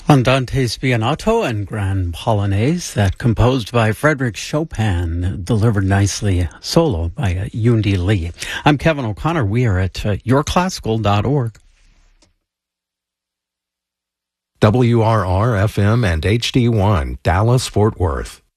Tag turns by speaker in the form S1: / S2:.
S1: Andante Spianato and Grand Polonaise, that composed by Frederick Chopin, delivered nicely solo by Yundi Lee. I'm Kevin O'Connor. We are at yourclassical.org.
S2: WRR-FM and HD1, Dallas, Fort Worth.